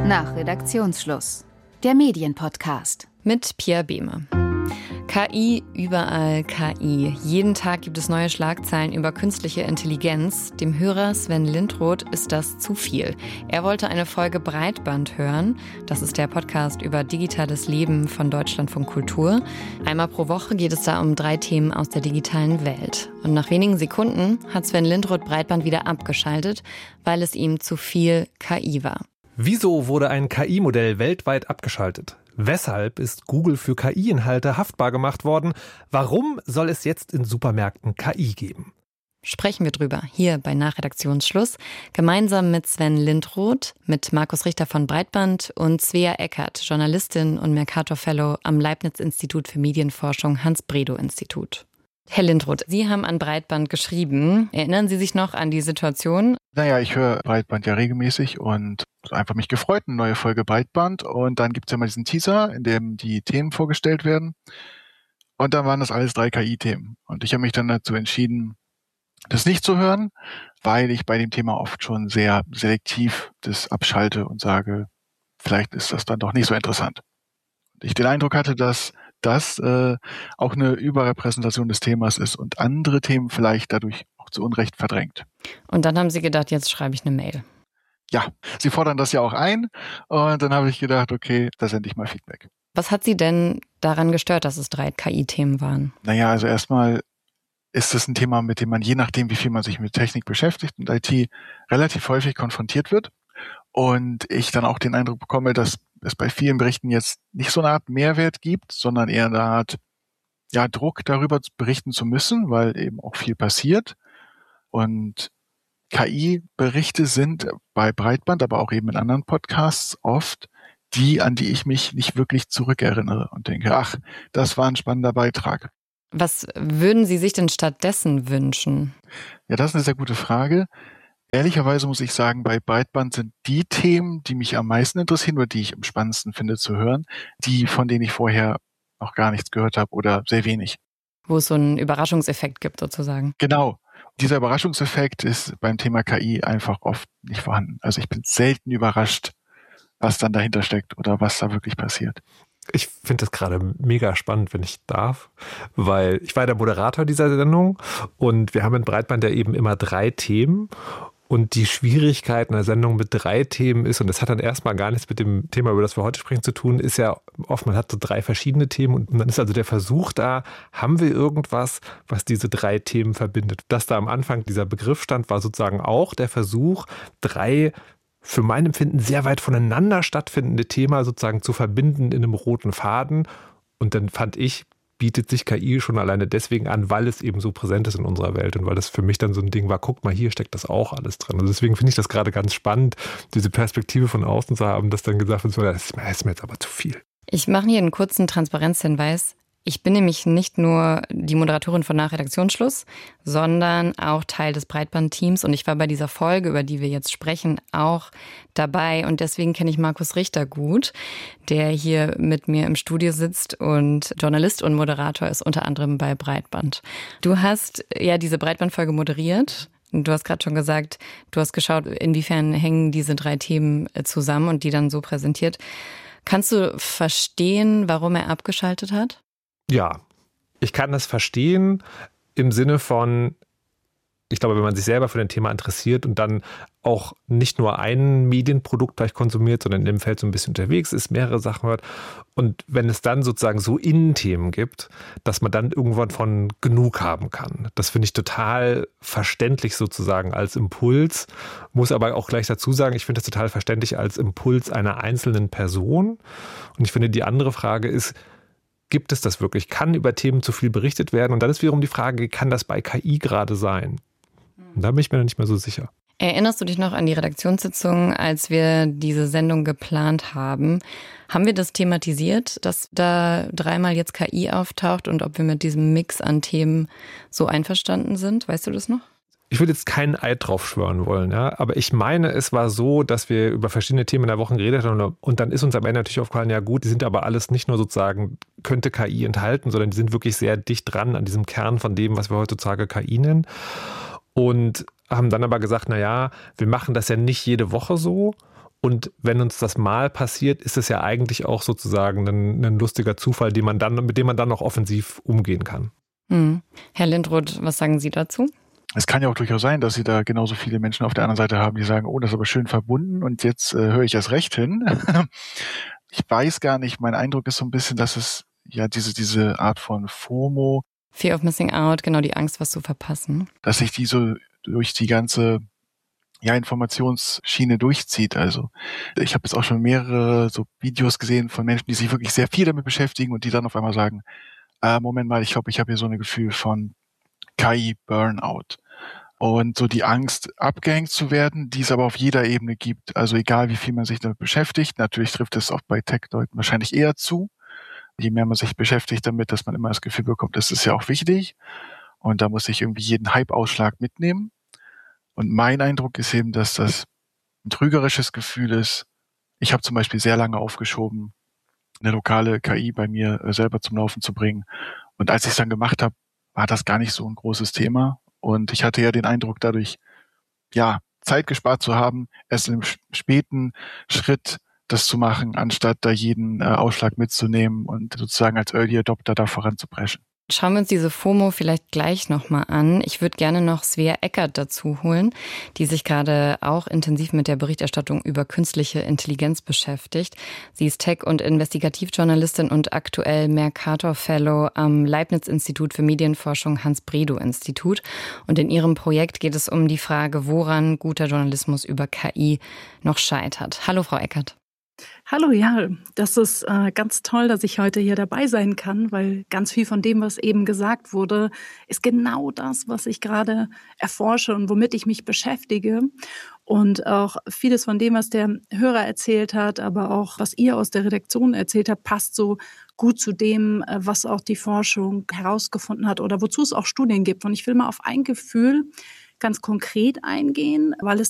Nach Redaktionsschluss. Der Medienpodcast. Mit Pia Behme. KI, überall KI. Jeden Tag gibt es neue Schlagzeilen über künstliche Intelligenz. Dem Hörer Sven Lindroth ist das zu viel. Er wollte eine Folge Breitband hören. Das ist der Podcast über digitales Leben von Deutschlandfunk Kultur. Einmal pro Woche geht es da um 3 Themen aus der digitalen Welt. Und nach wenigen Sekunden hat Sven Lindroth Breitband wieder abgeschaltet, weil es ihm zu viel KI war. Wieso wurde ein KI-Modell weltweit abgeschaltet? Weshalb ist Google für KI-Inhalte haftbar gemacht worden? Warum soll es jetzt in Supermärkten KI geben? Sprechen wir drüber hier bei Nachredaktionsschluss, gemeinsam mit Sven Lindroth, mit Markus Richter von Breitband und Svea Eckert, Journalistin und Mercator-Fellow am Leibniz-Institut für Medienforschung Hans-Bredow-Institut. Herr Lindroth, Sie haben an Breitband geschrieben. Erinnern Sie sich noch an die Situation? Naja, ich höre Breitband ja regelmäßig und einfach mich gefreut, eine neue Folge Breitband. Und dann gibt es ja mal diesen Teaser, in dem die Themen vorgestellt werden. Und dann waren das alles 3 KI-Themen. Und ich habe mich dann dazu entschieden, das nicht zu hören, weil ich bei dem Thema oft schon sehr selektiv das abschalte und sage, vielleicht ist das dann doch nicht so interessant. Und ich den Eindruck hatte, dass das auch eine Überrepräsentation des Themas ist und andere Themen vielleicht dadurch auch zu Unrecht verdrängt. Und dann haben Sie gedacht, jetzt schreibe ich eine Mail. Ja, Sie fordern das ja auch ein und dann habe ich gedacht, okay, da sende ich mal Feedback. Was hat Sie denn daran gestört, dass es 3 KI-Themen waren? Naja, also erstmal ist es ein Thema, mit dem man je nachdem, wie viel man sich mit Technik beschäftigt und IT relativ häufig konfrontiert wird. Und ich dann auch den Eindruck bekomme, dass es bei vielen Berichten jetzt nicht so eine Art Mehrwert gibt, sondern eher eine Art Druck, darüber berichten zu müssen, weil eben auch viel passiert. Und KI-Berichte sind bei Breitband, aber auch eben in anderen Podcasts oft die, an die ich mich nicht wirklich zurückerinnere und denke, ach, das war ein spannender Beitrag. Was würden Sie sich denn stattdessen wünschen? Ja, das ist eine sehr gute Frage. Ehrlicherweise muss ich sagen, bei Breitband sind die Themen, die mich am meisten interessieren oder die ich am spannendsten finde zu hören, die, von denen ich vorher noch gar nichts gehört habe oder sehr wenig. Wo es so einen Überraschungseffekt gibt sozusagen. Genau. Dieser Überraschungseffekt ist beim Thema KI einfach oft nicht vorhanden. Also ich bin selten überrascht, was dann dahinter steckt oder was da wirklich passiert. Ich finde das gerade mega spannend, wenn ich darf, weil ich war der Moderator dieser Sendung und wir haben in Breitband ja eben immer 3 Themen. Und die Schwierigkeit einer Sendung mit 3 Themen ist, und das hat dann erstmal gar nichts mit dem Thema, über das wir heute sprechen, zu tun, ist ja oft, man hat so 3 verschiedene Themen und dann ist also der Versuch da, haben wir irgendwas, was diese 3 Themen verbindet. Dass da am Anfang dieser Begriff stand, war sozusagen auch der Versuch, 3 für mein Empfinden sehr weit voneinander stattfindende Themen sozusagen zu verbinden in einem roten Faden. Und dann fand ich, bietet sich KI schon alleine deswegen an, weil es eben so präsent ist in unserer Welt und weil das für mich dann so ein Ding war, guck mal, hier steckt das auch alles drin. Also deswegen finde ich das gerade ganz spannend, diese Perspektive von außen zu haben, dass dann gesagt wird, das ist mir jetzt aber zu viel. Ich mache hier einen kurzen Transparenzhinweis. Ich bin nämlich nicht nur die Moderatorin von Nachredaktionsschluss, sondern auch Teil des Breitband-Teams. Und ich war bei dieser Folge, über die wir jetzt sprechen, auch dabei. Und deswegen kenne ich Markus Richter gut, der hier mit mir im Studio sitzt und Journalist und Moderator ist, unter anderem bei Breitband. Du hast ja diese Breitband-Folge moderiert. Du hast gerade schon gesagt, du hast geschaut, inwiefern hängen diese 3 Themen zusammen und die dann so präsentiert. Kannst du verstehen, warum er abgeschaltet hat? Ja, ich kann das verstehen im Sinne von, ich glaube, wenn man sich selber für ein Thema interessiert und dann auch nicht nur ein Medienprodukt gleich konsumiert, sondern in dem Feld so ein bisschen unterwegs ist, mehrere Sachen hört und wenn es dann sozusagen so Innenthemen gibt, dass man dann irgendwann von genug haben kann. Das finde ich total verständlich sozusagen als Impuls, muss aber auch gleich dazu sagen, ich finde das total verständlich als Impuls einer einzelnen Person und ich finde, die andere Frage ist, gibt es das wirklich? Kann über Themen zu viel berichtet werden? Und dann ist wiederum die Frage, kann das bei KI gerade sein? Und da bin ich mir noch nicht mehr so sicher. Erinnerst du dich noch an die Redaktionssitzung, als wir diese Sendung geplant haben? Haben wir das thematisiert, dass da 3-mal jetzt KI auftaucht und ob wir mit diesem Mix an Themen so einverstanden sind? Weißt du das noch? Ich würde jetzt keinen Eid drauf schwören wollen, ja, aber ich meine, es war so, dass wir über verschiedene Themen in der Woche geredet haben und dann ist uns am Ende natürlich aufgefallen, ja gut, die sind aber alles nicht nur sozusagen, könnte KI enthalten, sondern die sind wirklich sehr dicht dran an diesem Kern von dem, was wir heutzutage KI nennen und haben dann aber gesagt, naja, wir machen das ja nicht jede Woche so Und wenn uns das mal passiert, ist es ja eigentlich auch sozusagen ein lustiger Zufall, mit dem man dann noch offensiv umgehen kann. Herr Lindroth, was sagen Sie dazu? Es kann ja auch durchaus sein, dass Sie da genauso viele Menschen auf der anderen Seite haben, die sagen, oh, das ist aber schön verbunden und jetzt höre ich erst recht hin. Ich weiß gar nicht, mein Eindruck ist so ein bisschen, dass es ja diese Art von FOMO, Fear of Missing Out, genau, die Angst, was zu verpassen, dass sich die so durch die ganze Informationsschiene durchzieht. Also ich habe jetzt auch schon mehrere so Videos gesehen von Menschen, die sich wirklich sehr viel damit beschäftigen und die dann auf einmal sagen, Moment mal, ich glaube, ich habe hier so ein Gefühl von KI-Burnout. Und so die Angst, abgehängt zu werden, die es aber auf jeder Ebene gibt. Also egal, wie viel man sich damit beschäftigt. Natürlich trifft es auch bei Tech-Leuten wahrscheinlich eher zu. Je mehr man sich beschäftigt damit, dass man immer das Gefühl bekommt, das ist ja auch wichtig. Und da muss ich irgendwie jeden Hype-Ausschlag mitnehmen. Und mein Eindruck ist eben, dass das ein trügerisches Gefühl ist. Ich habe zum Beispiel sehr lange aufgeschoben, eine lokale KI bei mir selber zum Laufen zu bringen. Und als ich es dann gemacht habe, war das gar nicht so ein großes Thema. Und ich hatte ja den Eindruck, dadurch Zeit gespart zu haben, erst im späten Schritt das zu machen, anstatt da jeden Ausschlag mitzunehmen und sozusagen als Early Adopter da voranzupreschen. Schauen wir uns diese FOMO vielleicht gleich nochmal an. Ich würde gerne noch Svea Eckert dazu holen, die sich gerade auch intensiv mit der Berichterstattung über künstliche Intelligenz beschäftigt. Sie ist Tech- und Investigativjournalistin und aktuell Mercator-Fellow am Leibniz-Institut für Medienforschung Hans-Bredow-Institut. Und in ihrem Projekt geht es um die Frage, woran guter Journalismus über KI noch scheitert. Hallo, Frau Eckert. Hallo, ja, das ist ganz toll, dass ich heute hier dabei sein kann, weil ganz viel von dem, was eben gesagt wurde, ist genau das, was ich gerade erforsche und womit ich mich beschäftige. Und auch vieles von dem, was der Hörer erzählt hat, aber auch was ihr aus der Redaktion erzählt habt, passt so gut zu dem, was auch die Forschung herausgefunden hat oder wozu es auch Studien gibt. Und ich will mal auf ein Gefühl ganz konkret eingehen, weil es